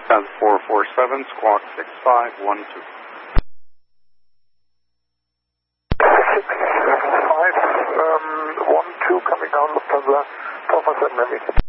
Descent 447, squawk 6512. 6512 coming down Lufthansa, Thomas and Mary.